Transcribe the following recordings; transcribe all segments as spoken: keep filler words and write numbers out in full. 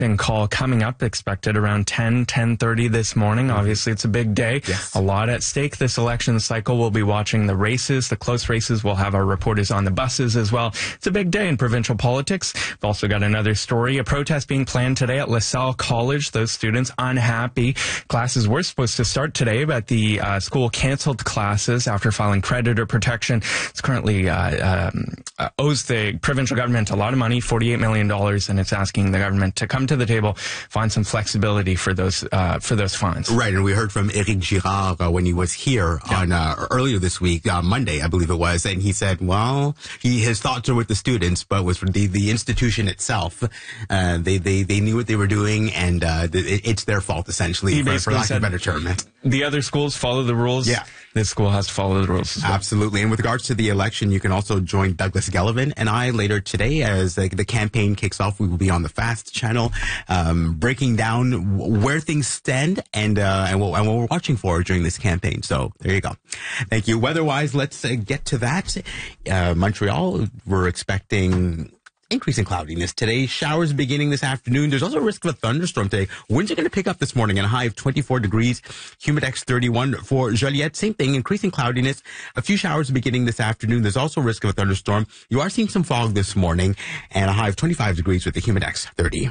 and call coming up, expected around ten, ten thirty this morning. Mm-hmm. Obviously, it's a big day. Yes. A lot at stake this election cycle. We'll be watching the races, the close races. We'll have our reporters on the buses as well. It's a big day in provincial politics. We've also got another story, a protest being planned today at LaSalle College. Those students unhappy. Classes were supposed to start today, but the uh, school canceled classes after filing creditor protection. It's currently uh, um, uh, owes the provincial government a lot of money, forty-eight million dollars, and it's asking the government to come to the table, find some flexibility for those uh, for those funds. Right, and we heard from Éric Girard uh, when he was here yeah. on uh, earlier this week, uh, Monday, I believe it was, and he said, well, he his thoughts are with the students, but with the the institution itself, uh, they they they knew what they were doing, and uh, it, it's their fault essentially, he for, for lack of a better term. The other schools follow the rules. Yeah. This school has to follow the rules as well. Absolutely. And with regards to the election, you can also join Douglas Gellivan and I later today as the, the campaign kicks off. We will be on the Fast channel, um, breaking down where things stand and, uh, and, what, and what we're watching for during this campaign. So there you go. Thank you. Weather-wise, let's uh, get to that. Uh, Montreal, we're expecting increasing cloudiness today. Showers beginning this afternoon. There's also a risk of a thunderstorm today. Winds are going to pick up this morning at a high of twenty-four degrees. Humidex thirty-one for Joliette. Same thing, increasing cloudiness. A few showers beginning this afternoon. There's also a risk of a thunderstorm. You are seeing some fog this morning and a high of twenty-five degrees with the Humidex thirty.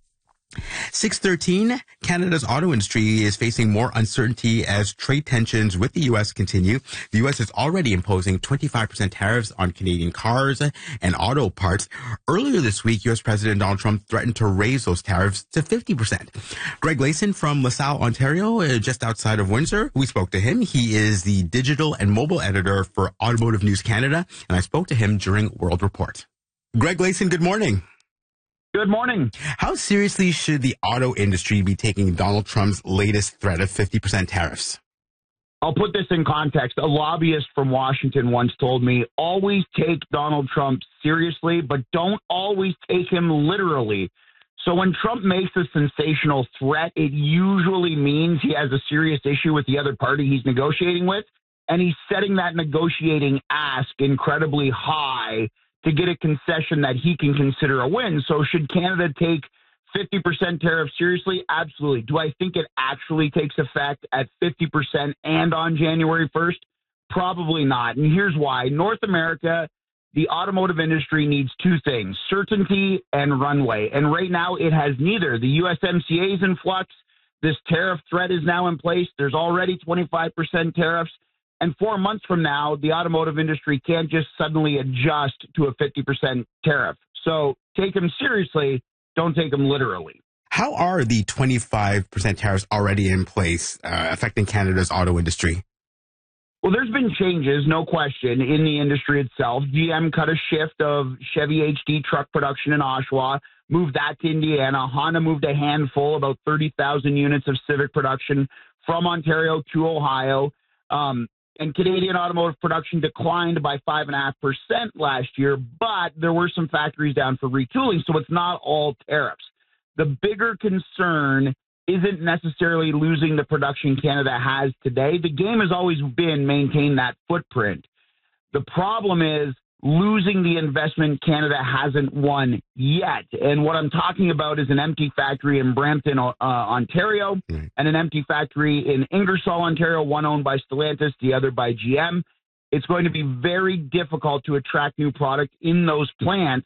six thirteen, Canada's auto industry is facing more uncertainty as trade tensions with the U S continue. The U S is already imposing twenty-five percent tariffs on Canadian cars and auto parts. Earlier this week, U S President Donald Trump threatened to raise those tariffs to fifty percent. Greg Layson from LaSalle, Ontario, uh, just outside of Windsor, we spoke to him. He is the digital and mobile editor for Automotive News Canada, and I spoke to him during World Report. Greg Layson, good morning. Good morning. How seriously should the auto industry be taking Donald Trump's latest threat of fifty percent tariffs? I'll put this in context. A lobbyist from Washington once told me, always take Donald Trump seriously, but don't always take him literally. So when Trump makes a sensational threat, it usually means he has a serious issue with the other party he's negotiating with, and he's setting that negotiating ask incredibly high to get a concession that he can consider a win. So should Canada take fifty percent tariff seriously? Absolutely. Do I think it actually takes effect at fifty percent and on January first? Probably not. And here's why. North America, the automotive industry needs two things, certainty and runway. And right now it has neither. The U S M C A is in flux. This tariff threat is now in place. There's already twenty-five percent tariffs. And four months from now, the automotive industry can't just suddenly adjust to a fifty percent tariff. So take them seriously. Don't take them literally. How are the twenty-five percent tariffs already in place uh, affecting Canada's auto industry? Well, there's been changes, no question, in the industry itself. G M cut a shift of Chevy H D truck production in Oshawa, moved that to Indiana. Honda moved a handful, about thirty thousand units of Civic production from Ontario to Ohio. Um, And Canadian automotive production declined by five point five percent last year, but there were some factories down for retooling, so it's not all tariffs. The bigger concern isn't necessarily losing the production Canada has today. The game has always been maintain that footprint. The problem is losing the investment Canada hasn't won yet. And what I'm talking about is an empty factory in Brampton, uh, Ontario, mm. and an empty factory in Ingersoll, Ontario, one owned by Stellantis, the other by G M. It's going to be very difficult to attract new product in those plants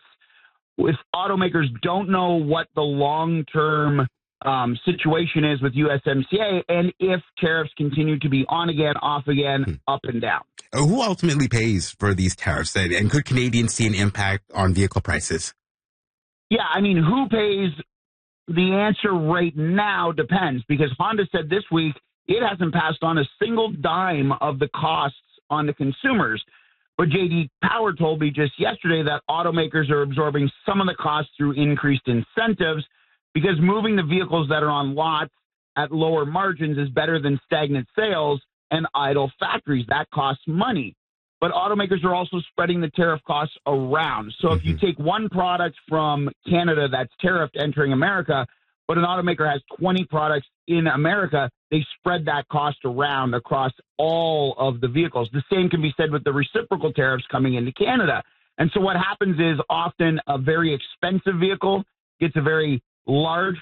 if automakers don't know what the long-term um, situation is with U S M C A and if tariffs continue to be on again, off again, mm. up and down. Who ultimately pays for these tariffs, and could Canadians see an impact on vehicle prices? Yeah, I mean, who pays? The answer right now depends, because Honda said this week it hasn't passed on a single dime of the costs on the consumers. But J D Power told me just yesterday that automakers are absorbing some of the costs through increased incentives, because moving the vehicles that are on lots at lower margins is better than stagnant sales and idle factories. That costs money. But automakers are also spreading the tariff costs around. So mm-hmm. if you take one product from Canada that's tariffed entering America, but an automaker has twenty products in America, they spread that cost around across all of the vehicles. The same can be said with the reciprocal tariffs coming into Canada. And so what happens is often a very expensive vehicle gets a very large